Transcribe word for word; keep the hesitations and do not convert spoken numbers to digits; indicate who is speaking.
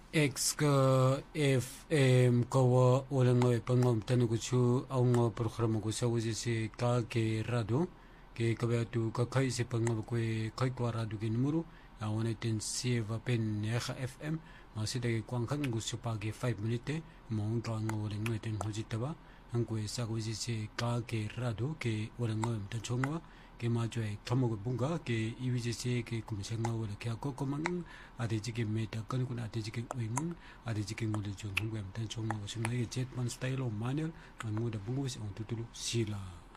Speaker 1: X ka F M kawa olangoy pangom tanuguchu aungo programa ko sa wuji se ka ke radio ke kabatu ka kai se pangom ko kai kwa radio ke numero ya wona ten sieva pen neha F M ma se de kwang kan gu supa ke five minute mo ka ngo olangoy ten hojitaba ang ko sa wuji se ka ke radio ke olangoy tan chongwa ke ma joe tomo bunga ke ibijese ke kumsenga wala ke ko komang adeji ke meta kan kun adeji ke uing adeji ke ngode jong ngem tan chong mo singa ye jet man style o manual an ngoda bungu se on tutulu sila